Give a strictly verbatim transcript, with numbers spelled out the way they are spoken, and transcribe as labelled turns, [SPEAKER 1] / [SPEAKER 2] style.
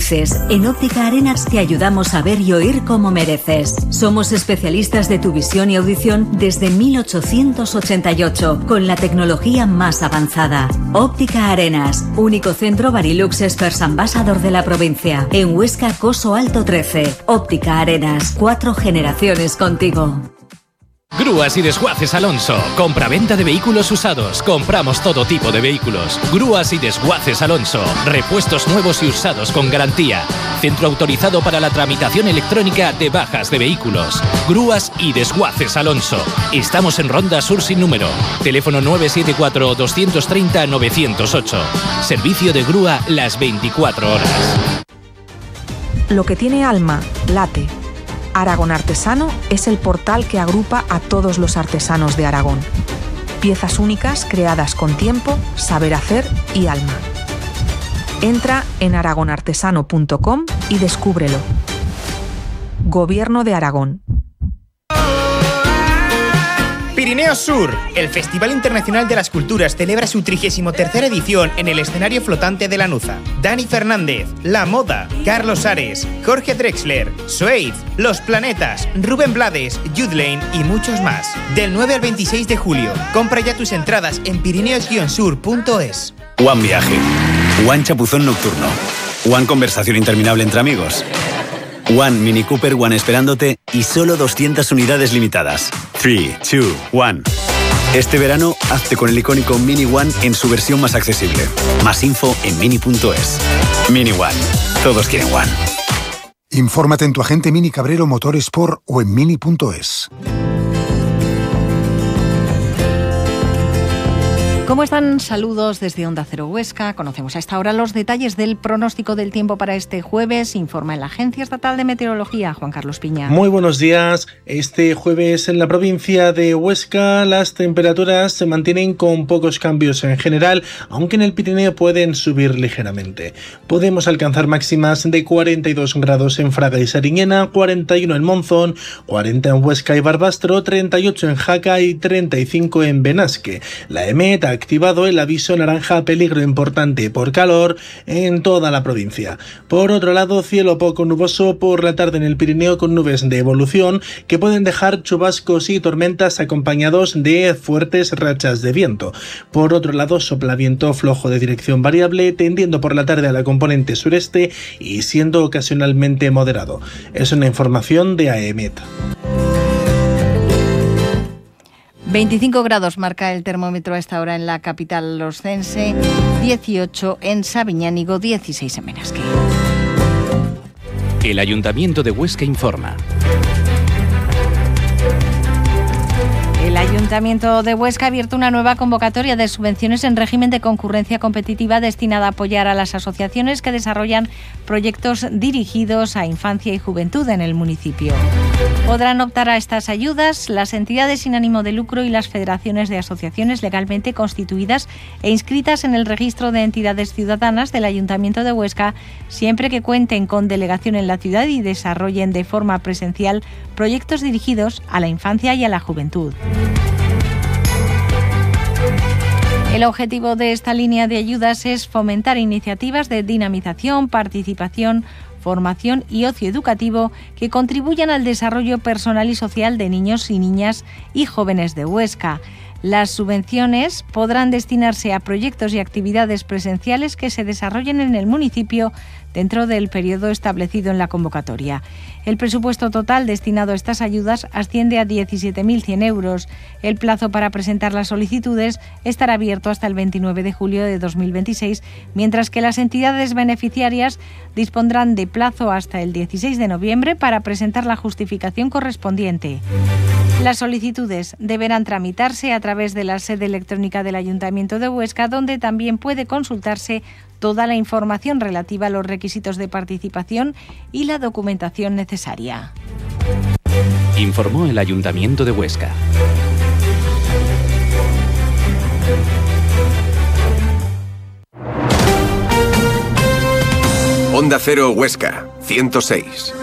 [SPEAKER 1] galaxies. En Óptica Arenas te ayudamos a ver y oír como mereces. Somos especialistas de tu visión y audición desde mil ochocientos ochenta y ocho, con la tecnología más avanzada. Óptica Arenas, único centro Varilux Experts Ambassador de la provincia. En Huesca, Coso Alto trece. Óptica Arenas, cuatro generaciones contigo.
[SPEAKER 2] Grúas y Desguaces Alonso. Compra-venta de vehículos usados. Compramos todo tipo de vehículos. Grúas y Desguaces Alonso. Repuestos nuevos y usados con garantía. Centro autorizado para la tramitación electrónica de bajas de vehículos. Grúas y Desguaces Alonso. Estamos en Ronda Sur sin número. Teléfono nueve siete cuatro, dos tres cero, nueve cero ocho. Servicio de grúa las veinticuatro horas.
[SPEAKER 3] Lo que tiene alma, late. Aragón Artesano es el portal que agrupa a todos los artesanos de Aragón. Piezas únicas creadas con tiempo, saber hacer y alma. Entra en aragon artesano punto com y descúbrelo. Gobierno de Aragón.
[SPEAKER 4] Pirineos Sur, el Festival Internacional de las Culturas celebra su trigésima tercera edición en el escenario flotante de Lanuza. Dani Fernández, La Moda, Carlos Ares, Jorge Drexler, Suede, Los Planetas, Rubén Blades, Youth Lane y muchos más. Del nueve al veintiséis de julio. Compra ya tus entradas en pirineos sur punto es.
[SPEAKER 5] One Viaje, One Chapuzón Nocturno, One Conversación Interminable entre amigos, One Mini Cooper One esperándote y solo doscientas unidades limitadas. tres, dos, uno. Este verano, hazte con el icónico Mini One en su versión más accesible. Más info en mini punto es. Mini One. Todos quieren One.
[SPEAKER 6] Infórmate en tu agente Mini Cabrero Motorsport o en mini punto es.
[SPEAKER 7] ¿Cómo están? Saludos desde Onda Cero Huesca. Conocemos a esta hora los detalles del pronóstico del tiempo para este jueves. Informa en la Agencia Estatal de Meteorología, Juan Carlos Piña.
[SPEAKER 8] Muy buenos días. Este jueves en la provincia de Huesca las temperaturas se mantienen con pocos cambios en general, aunque en el Pirineo pueden subir ligeramente. Podemos alcanzar máximas de cuarenta y dos grados en Fraga y Sariñena, cuarenta y uno en Monzón, cuarenta en Huesca y Barbastro, treinta y ocho en Jaca y treinta y cinco en Benasque. La EMET ha activado el aviso naranja peligro importante por calor en toda la provincia. Por otro lado, cielo poco nuboso por la tarde en el Pirineo con nubes de evolución que pueden dejar chubascos y tormentas acompañados de fuertes rachas de viento. Por otro lado, sopla viento flojo de dirección variable tendiendo por la tarde a la componente sureste y siendo ocasionalmente moderado. Es una información de AEMET.
[SPEAKER 7] veinticinco grados marca el termómetro a esta hora en la capital oscense, dieciocho en Sabiñánigo, dieciséis en Benasque.
[SPEAKER 2] El Ayuntamiento de Huesca informa.
[SPEAKER 7] El Ayuntamiento de Huesca ha abierto una nueva convocatoria de subvenciones en régimen de concurrencia competitiva destinada a apoyar a las asociaciones que desarrollan proyectos dirigidos a infancia y juventud en el municipio. Podrán optar a estas ayudas las entidades sin ánimo de lucro y las federaciones de asociaciones legalmente constituidas e inscritas en el registro de entidades ciudadanas del Ayuntamiento de Huesca, siempre que cuenten con delegación en la ciudad y desarrollen de forma presencial proyectos dirigidos a la infancia y a la juventud. El objetivo de esta línea de ayudas es fomentar iniciativas de dinamización, participación, formación y ocio educativo que contribuyan al desarrollo personal y social de niños y niñas y jóvenes de Huesca. Las subvenciones podrán destinarse a proyectos y actividades presenciales que se desarrollen en el municipio dentro del periodo establecido en la convocatoria. El presupuesto total destinado a estas ayudas asciende a diecisiete mil cien euros. El plazo para presentar las solicitudes estará abierto hasta el veintinueve de julio de dos mil veintiséis, mientras que las entidades beneficiarias dispondrán de plazo hasta el dieciséis de noviembre para presentar la justificación correspondiente. Las solicitudes deberán tramitarse a través de la sede electrónica del Ayuntamiento de Huesca, donde también puede consultarse toda la información relativa a los requisitos de participación y la documentación necesaria.
[SPEAKER 2] Informó el Ayuntamiento de Huesca.
[SPEAKER 9] Onda Cero Huesca, ciento seis.